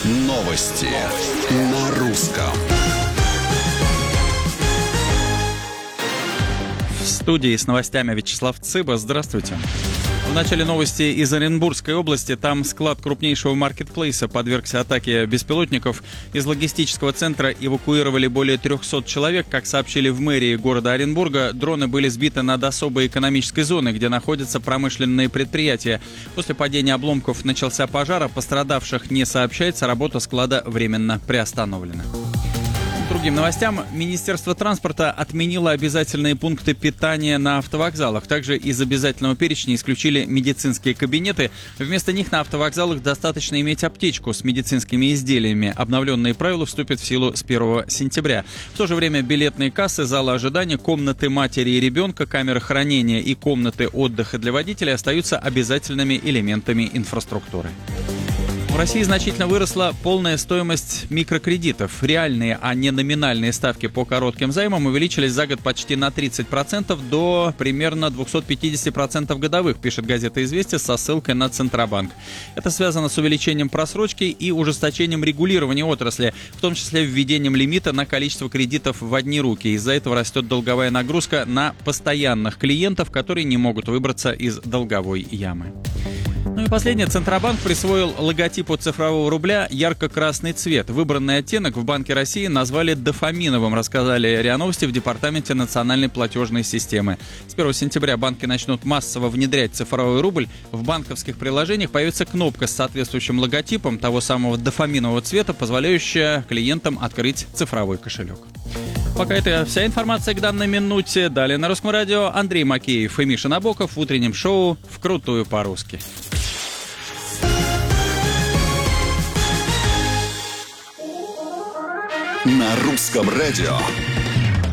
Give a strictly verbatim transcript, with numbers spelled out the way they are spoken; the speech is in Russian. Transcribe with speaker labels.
Speaker 1: Новости на русском.
Speaker 2: В студии с новостями Вячеслав Цыба. Здравствуйте. В начале новости из Оренбургской области. Там склад крупнейшего маркетплейса подвергся атаке беспилотников. Из логистического центра эвакуировали более трехсот человек. Как сообщили в мэрии города Оренбурга, дроны были сбиты над особой экономической зоной, где находятся промышленные предприятия. После падения обломков начался пожар, а пострадавших не сообщается. Работа склада временно приостановлена. Другим новостям. Министерство транспорта отменило обязательные пункты питания на автовокзалах. Также из обязательного перечня исключили медицинские кабинеты. Вместо них на автовокзалах достаточно иметь аптечку с медицинскими изделиями. Обновленные правила вступят в силу с первого сентября. В то же время билетные кассы, залы ожидания, комнаты матери и ребенка, камеры хранения и комнаты отдыха для водителей остаются обязательными элементами инфраструктуры. В России значительно выросла полная стоимость микрокредитов. Реальные, а не номинальные ставки по коротким займам увеличились за год почти на тридцать процентов до примерно двести пятьдесят процентов годовых, пишет газета «Известия» со ссылкой на Центробанк. Это связано с увеличением просрочки и ужесточением регулирования отрасли, в том числе введением лимита на количество кредитов в одни руки. Из-за этого растет долговая нагрузка на постоянных клиентов, которые не могут выбраться из долговой ямы. Ну и последнее. Центробанк присвоил логотипу цифрового рубля ярко-красный цвет. Выбранный оттенок в Банке России назвали дофаминовым, рассказали РИА Новости в Департаменте национальной платежной системы. С первого сентября банки начнут массово внедрять цифровой рубль. В банковских приложениях появится кнопка с соответствующим логотипом того самого дофаминового цвета, позволяющая клиентам открыть цифровой кошелек. Пока это вся информация к данной минуте. Далее на Русском радио Андрей Макеев и Миша Набоков в утреннем шоу «Вкрутую по-русски».
Speaker 1: На русском радио